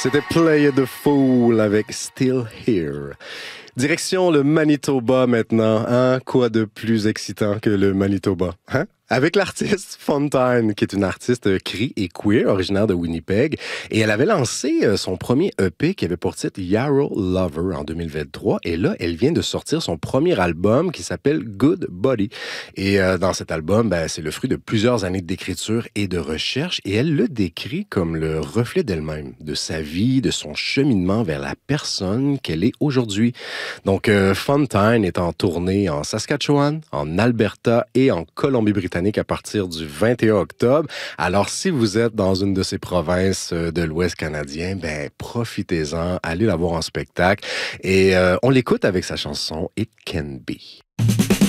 C'était Play the Fool avec Still Here. Direction le Manitoba maintenant. Hein? Quoi de plus excitant que le Manitoba? Hein? Avec l'artiste Fontine, qui est une artiste cree et queer, originaire de Winnipeg. Et elle avait lancé son premier EP qui avait pour titre Yarrow Lover en 2023. Et là, elle vient de sortir son premier album qui s'appelle Good Body. Et dans cet album, c'est le fruit de plusieurs années d'écriture et de recherche. Et elle le décrit comme le reflet d'elle-même, de sa vie, de son cheminement vers la personne qu'elle est aujourd'hui. Donc, Fontine est en tournée en Saskatchewan, en Alberta et en Colombie-Britannique à partir du 21 octobre. Alors, si vous êtes dans une de ces provinces de l'Ouest canadien, profitez-en, allez la voir en spectacle. Et on l'écoute avec sa chanson It Can Be.